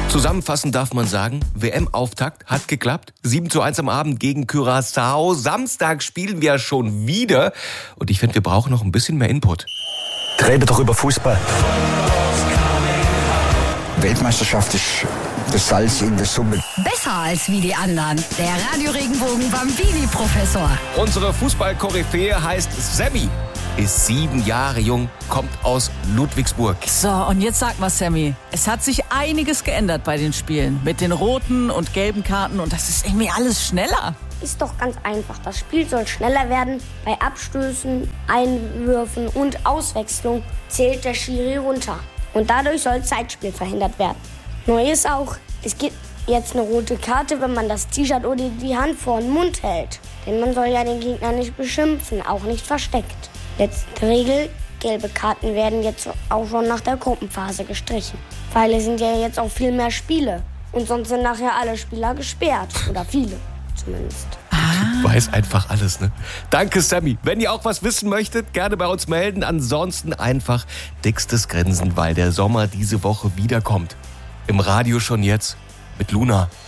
Zusammenfassend darf man sagen, WM-Auftakt hat geklappt. 7:1 am Abend gegen Curaçao. Samstag spielen wir schon wieder. Und ich finde, wir brauchen noch ein bisschen mehr Input. Rede doch über Fußball. Weltmeisterschaft ist das Salz in der Suppe. Besser als wie die anderen. Der Radio-Regenbogen Bambini-Professor. Unsere Fußball-Koryphäe heißt Sammy. Ist 7 Jahre jung, kommt aus Ludwigsburg. So, und jetzt sag mal, Sammy, es hat sich einiges geändert bei den Spielen. Mit den roten und gelben Karten und das ist irgendwie alles schneller. Ist doch ganz einfach. Das Spiel soll schneller werden. Bei Abstößen, Einwürfen und Auswechslung zählt der Schiri runter. Und dadurch soll Zeitspiel verhindert werden. Neu ist auch, es gibt jetzt eine rote Karte, wenn man das T-Shirt oder die Hand vor den Mund hält. Denn man soll ja den Gegner nicht beschimpfen, auch nicht versteckt. Letzte Regel, gelbe Karten werden jetzt auch schon nach der Gruppenphase gestrichen. Weil es sind ja jetzt auch viel mehr Spiele. Und sonst sind nachher alle Spieler gesperrt. Oder viele zumindest. Du weißt einfach alles, ne? Danke, Sammy. Wenn ihr auch was wissen möchtet, gerne bei uns melden. Ansonsten einfach dickstes Grinsen, weil der Sommer diese Woche wiederkommt. Im Radio schon jetzt mit Luna.